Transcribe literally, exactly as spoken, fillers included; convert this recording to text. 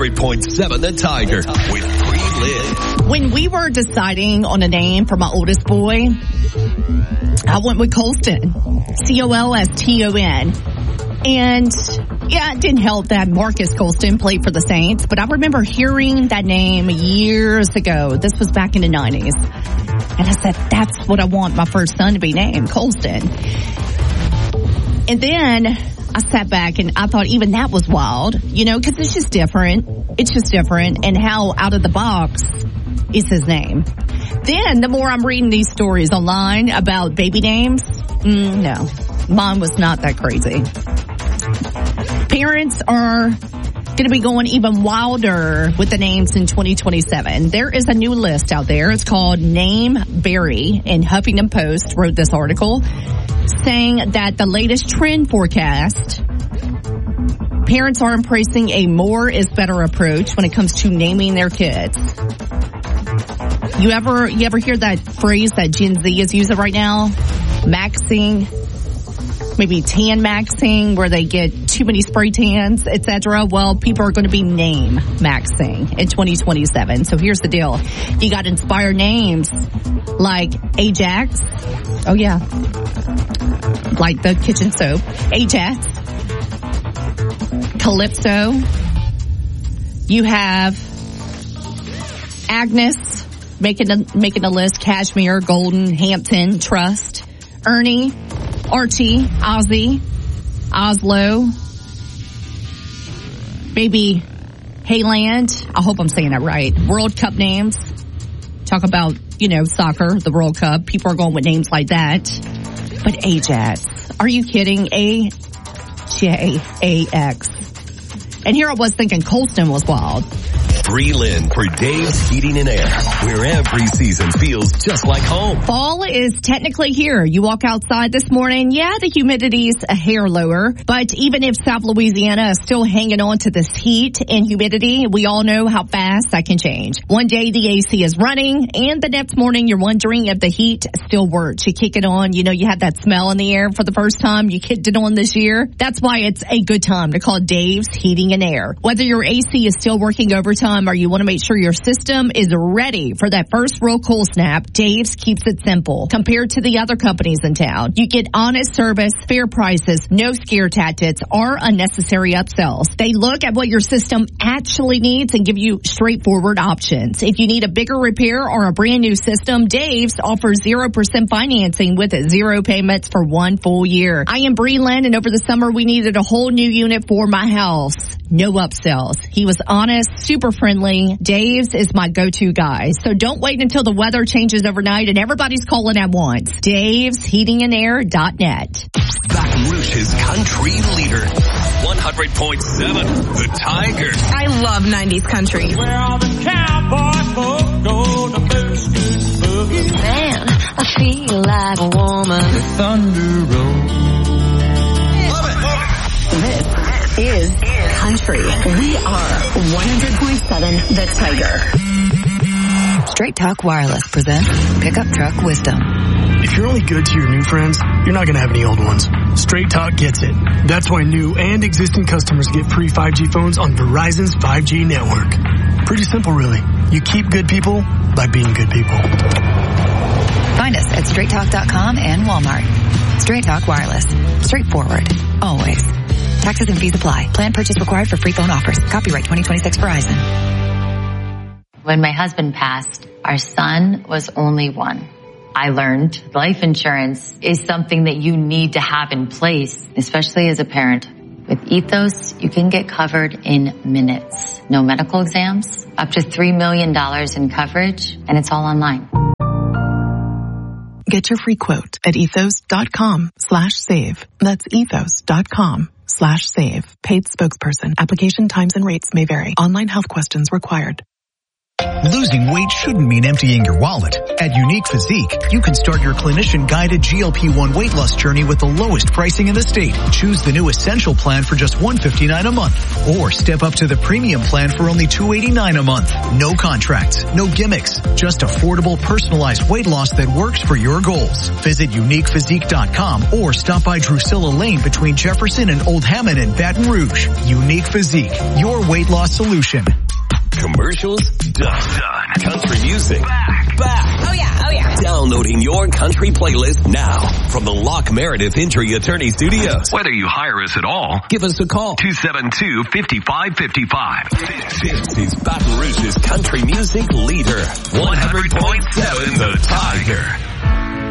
hundred point seven The Tiger with Bree Lynn. When we were deciding on a name for my oldest boy, I went with Colston. C O L S T O N. And yeah, it didn't help that Marcus Colston played for the Saints, but I remember hearing that name years ago. This was back in the nineties. And I said, that's what I want my first son to be named, Colston. And then I sat back and I thought even that was wild, you know, because it's just different. It's just different. And how out of the box is his name. Then the more I'm reading these stories online about baby names, mm, no, mine was not that crazy. Parents are going to be going even wilder with the names in twenty twenty-seven. There is a new list out there. It's called Name Berry, and Huffington Post wrote this article saying that the latest trend forecast, parents are embracing a more is better approach when it comes to naming their kids. You ever, you ever hear that phrase that Gen Z is using right now? Maxing. Maybe tan maxing, where they get too many spray tans, et cetera. Well, people are going to be name maxing in twenty twenty-seven. So here's the deal. You got inspired names like Ajax. Oh, yeah. Like the kitchen soap. Ajax. Calypso. You have Agnes making a, making a list. Cashmere, Golden, Hampton, Trust. Ernie. Archie, Ozzy, Oslo, maybe Hayland. I hope I'm saying that right. World Cup names. Talk about, you know, soccer, the World Cup. People are going with names like that. But Ajax. Are you kidding? A J A X. And here I was thinking Colston was wild. Bree Lynn for Dave's Heating and Air, where every season feels just like home. Fall is technically here. You walk outside this morning, yeah, the humidity's a hair lower, but even if South Louisiana is still hanging on to this heat and humidity, we all know how fast that can change. One day the A C is running, and the next morning you're wondering if the heat still works. You kick it on, you know, you have that smell in the air for the first time. You kicked it on this year. That's why it's a good time to call Dave's Heating and Air. Whether your A C is still working overtime or you want to make sure your system is ready for that first real cold snap, Dave's keeps it simple. Compared to the other companies in town, you get honest service, fair prices, no scare tactics, or unnecessary upsells. They look at what your system actually needs and give you straightforward options. If you need a bigger repair or a brand new system, Dave's offers zero percent financing with zero payments for one full year. I am Bree Lynn, and over the summer we needed a whole new unit for my house. No upsells. He was honest, super friendly. Dave's is my go-to guy. So don't wait until the weather changes overnight and everybody's calling at once. Dave's Heating and Air dot net. Baton Rouge's country leader, one hundred point seven The Tiger. I love nineties country. Where all the cowboy folks go to boost boogie. Man, I feel like a woman. The thunder rolls. Love it, love it. This is country. We are one hundred point seven The Tiger. Straight Talk Wireless presents Pickup Truck Wisdom. If you're only good to your new friends, you're not going to have any old ones. Straight Talk gets it. That's why new and existing customers get free five G phones on Verizon's five G network. Pretty simple, really. You keep good people by being good people. Find us at straight talk dot com and Walmart. Straight Talk Wireless. Straightforward. Always. Taxes and fees apply. Plan purchase required for free phone offers. Copyright twenty twenty-six Verizon. When my husband passed, our son was only one. I learned life insurance is something that you need to have in place, especially as a parent. With Ethos, you can get covered in minutes. No medical exams, up to three million dollars in coverage, and it's all online. Get your free quote at ethos dot com slash save. That's ethos dot com slash save. Paid spokesperson. Application times and rates may vary. Online health questions required. Losing weight shouldn't mean emptying your wallet. At Unique Physique, you can start your clinician-guided G L P one weight loss journey with the lowest pricing in the state. Choose the new Essential plan for just one hundred fifty-nine dollars a month. Or step up to the Premium plan for only two hundred eighty-nine dollars a month. No contracts, no gimmicks, just affordable personalized weight loss that works for your goals. Visit unique physique dot com or stop by Drusilla Lane between Jefferson and Old Hammond in Baton Rouge. Unique Physique, your weight loss solution. Commercials done. Done. Country music back. Back. Oh yeah, oh yeah. Downloading your country playlist now from the Locke Meredith Injury Attorney Studios. Whether you hire us at all, give us a call. two seven two, five five five five. This is Baton Rouge's country music leader. one hundred point seven The Tiger.